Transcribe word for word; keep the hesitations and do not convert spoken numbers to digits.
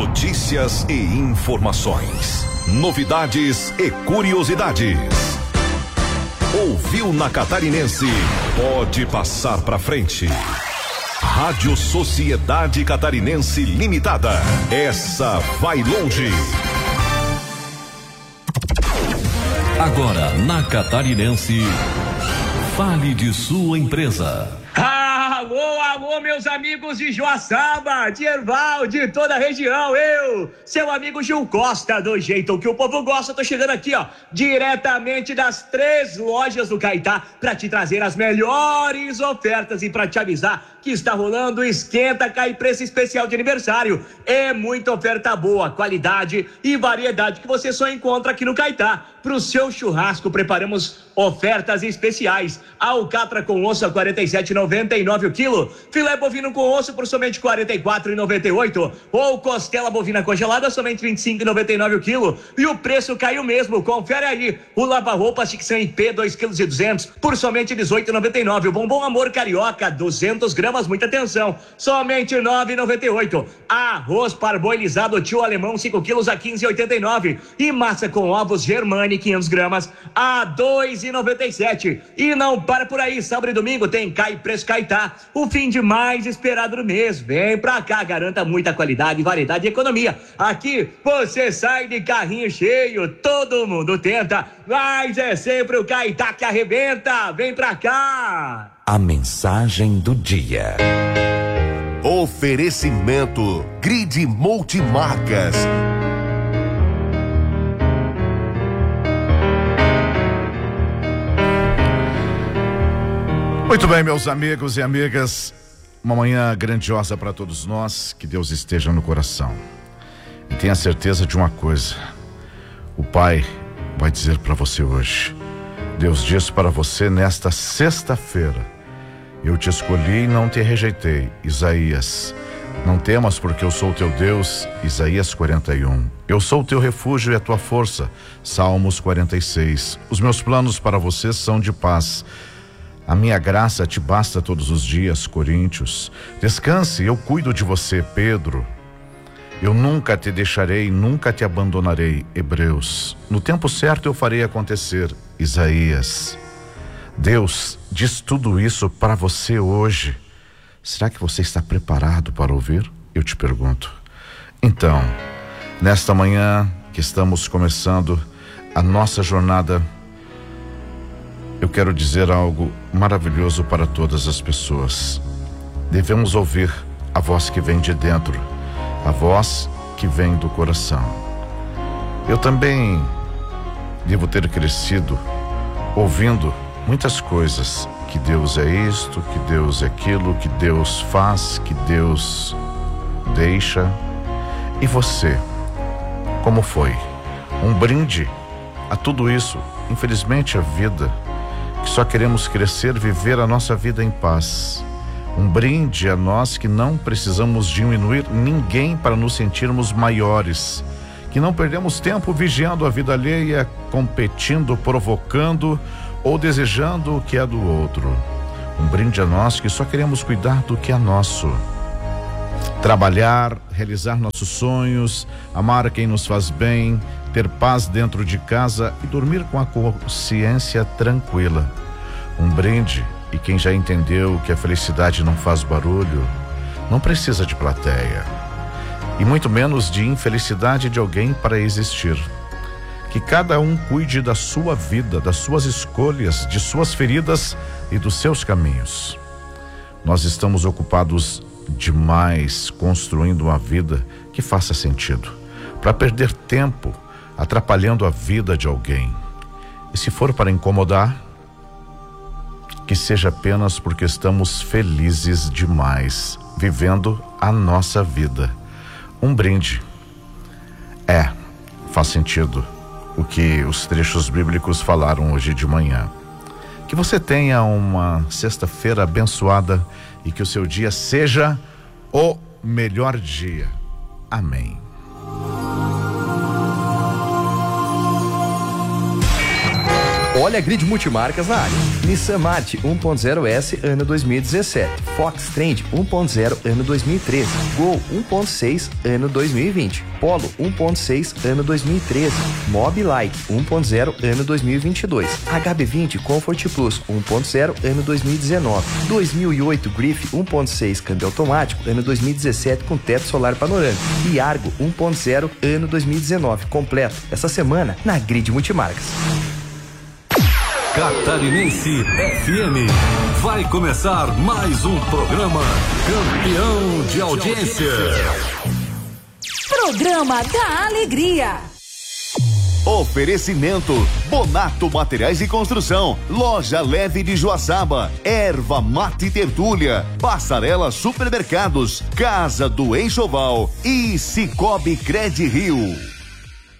Notícias e informações. Novidades e curiosidades. Ouviu na Catarinense? Pode passar pra frente. Rádio Sociedade Catarinense Limitada. Essa vai longe. Agora na Catarinense, fale de sua empresa. Alô, alô, meus amigos de Joaçaba, de Erval, de toda a região. Eu, seu amigo Gil Costa, do jeito que o povo gosta, tô chegando aqui, ó, diretamente das três lojas do Caetá, pra te trazer as melhores ofertas e pra te avisar que está rolando Esquenta Cai Preço Especial de aniversário. É muita oferta boa, qualidade e variedade que você só encontra aqui no Caetá. Pro seu churrasco, preparamos ofertas especiais. Alcatra com osso a quarenta e sete reais e noventa e nove centavos o quilo. Filé bovino com osso por somente quarenta e quatro reais e noventa e oito centavos. Ou costela bovina congelada somente vinte e cinco reais e noventa e nove centavos o quilo. E o preço caiu mesmo. Confere aí. O lava-roupas Tixan I P dois quilos e duzentos por somente dezoito reais e noventa e nove centavos. O bombom Amor Carioca duzentas gramas, muita atenção, somente nove reais e noventa e oito centavos. Arroz parboilizado Tio Alemão cinco quilos a quinze reais e oitenta e nove centavos. E massa com ovos Germani quinhentas gramas a dois reais e noventa e sete centavos. E não para por aí, sábado e domingo tem Cai Preço Caetá, o fim de mais esperado do mês. Vem pra cá, garanta muita qualidade, variedade e economia. Aqui você sai de carrinho cheio, todo mundo tenta, mas é sempre o Caetá que arrebenta. Vem pra cá. A mensagem do dia. Oferecimento Grid Multimarcas. Muito bem, meus amigos e amigas, uma manhã grandiosa para todos nós, que Deus esteja no coração. E tenha certeza de uma coisa: o Pai vai dizer para você hoje. Deus diz para você nesta sexta-feira: eu te escolhi e não te rejeitei. Isaías. Não temas, porque eu sou teu Deus. Isaías quarenta e um. Eu sou o teu refúgio e a tua força. Salmos quarenta e seis. Os meus planos para você são de paz. A minha graça te basta todos os dias, Coríntios. Descanse, eu cuido de você, Pedro. Eu nunca te deixarei, nunca te abandonarei, Hebreus. No tempo certo eu farei acontecer, Isaías. Deus diz tudo isso para você hoje. Será que você está preparado para ouvir? Eu te pergunto. Então, nesta manhã que estamos começando a nossa jornada, eu quero dizer algo maravilhoso para todas as pessoas. Devemos ouvir a voz que vem de dentro, a voz que vem do coração. Eu também devo ter crescido ouvindo muitas coisas, que Deus é isto, que Deus é aquilo, que Deus faz, que Deus deixa. E você, como foi? Um brinde a tudo isso? Infelizmente a vida, que só queremos crescer, viver a nossa vida em paz. Um brinde a nós que não precisamos diminuir ninguém para nos sentirmos maiores, que não perdemos tempo vigiando a vida alheia, competindo, provocando ou desejando o que é do outro. Um brinde a nós que só queremos cuidar do que é nosso. Trabalhar, realizar nossos sonhos, amar quem nos faz bem, ter paz dentro de casa e dormir com a consciência tranquila. Um brinde, e quem já entendeu que a felicidade não faz barulho, não precisa de plateia, e muito menos de infelicidade de alguém para existir. Que cada um cuide da sua vida, das suas escolhas, de suas feridas e dos seus caminhos. Nós estamos ocupados demais construindo uma vida que faça sentido, para perder tempo atrapalhando a vida de alguém. E se for para incomodar, que seja apenas porque estamos felizes demais, vivendo a nossa vida. Um brinde. É, faz sentido o que os trechos bíblicos falaram hoje de manhã. Que você tenha uma sexta-feira abençoada e que o seu dia seja o melhor dia. Amém. Olha a Grid Multimarcas na área. Nissan Marti um ponto zero S ano dois mil e dezessete. Fox Trend um ponto zero ano dois mil e treze. Gol um ponto seis ano dois mil e vinte. Polo um ponto seis ano dois mil e treze. Mob Like um ponto zero ano dois mil e vinte e dois. H B vinte Comfort Plus um ponto zero ano dois mil e dezenove. dois mil e oito Griff um ponto seis câmbio automático ano dois mil e dezessete com teto solar panorâmico. E Argo um ponto zero ano dois mil e dezenove completo essa semana na Grid Multimarcas. Catarinense F M. Vai começar mais um programa campeão de audiência. Programa da Alegria. Oferecimento Bonato Materiais de Construção, Loja Leve de Joaçaba, Erva Mate Tertúlia, Passarela Supermercados, Casa do Enxoval e Cicobi Cred Rio.